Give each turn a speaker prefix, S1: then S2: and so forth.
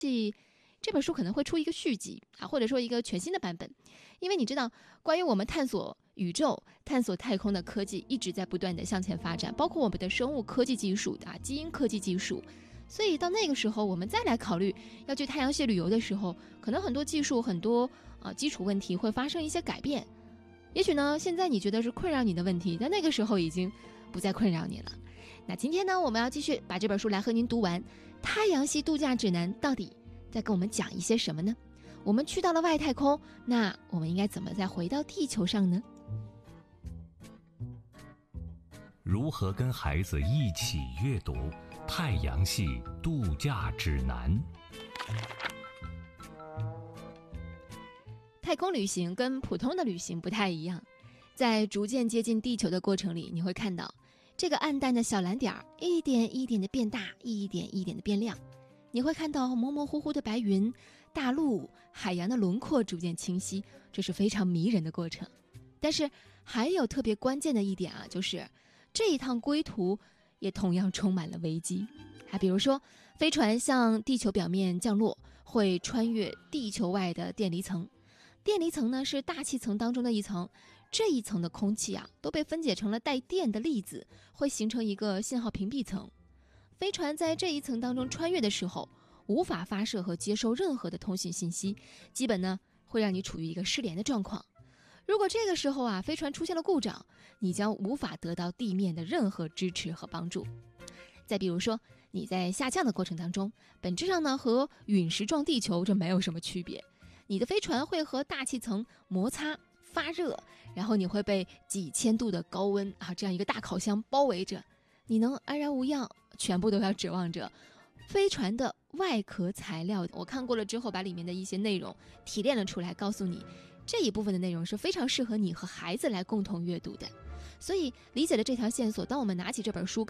S1: 这本书可能会出一个续集啊，或者说一个全新的版本，因为你知道，关于我们探索宇宙、探索太空的科技一直在不断的向前发展，包括我们的生物科技技术啊、基因科技技术。所以到那个时候，我们再来考虑要去太阳系旅游的时候，可能很多技术、很多基础问题会发生一些改变。也许呢，现在你觉得是困扰你的问题，但那个时候已经不再困扰你了。那今天呢，我们要继续把这本书来和您读完。太阳系度假指南到底在跟我们讲一些什么呢？我们去到了外太空，那我们应该怎么再回到地球上呢？
S2: 如何跟孩子一起阅读《太阳系度假指南》？
S1: 太空旅行跟普通的旅行不太一样，在逐渐接近地球的过程里，你会看到这个暗淡的小蓝点一点一点的变大，一点一点的变亮。你会看到模模糊糊的白云、大陆、海洋的轮廓逐渐清晰，这是非常迷人的过程。但是还有特别关键的一点啊，就是这一趟归途也同样充满了危机。比如说飞船向地球表面降落，会穿越地球外的电离层。电离层呢是大气层当中的一层，这一层的空气都被分解成了带电的粒子，会形成一个信号屏蔽层。飞船在这一层当中穿越的时候，无法发射和接收任何的通讯信息，基本呢会让你处于一个失联的状况。如果这个时候飞船出现了故障，你将无法得到地面的任何支持和帮助。再比如说，你在下降的过程当中，本质上呢和陨石撞地球这没有什么区别。你的飞船会和大气层摩擦发热，然后你会被几千度的高温这样一个大烤箱包围着，你能安然无恙，全部都要指望着飞船的外壳材料。我看过了之后，把里面的一些内容提炼了出来，告诉你这一部分的内容是非常适合你和孩子来共同阅读的。所以理解了这条线索，当我们拿起这本书